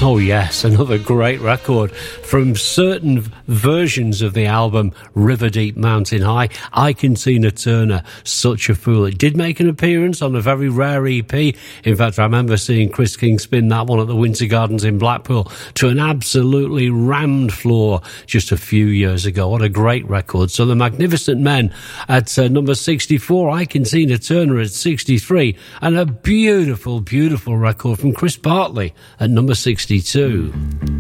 Oh yes, another great record from certain versions of the album River Deep Mountain High. Ike Tina Turner, Such a Fool. It did make an appearance on a very rare EP. In fact, I remember seeing Chris King spin that one at the Winter Gardens in Blackpool to an absolutely rammed floor just a few years ago. What a great record. So the Magnificent Men at number 64, Ike Tina Turner at 63, and a beautiful, beautiful record from Chris Bartley at number 62.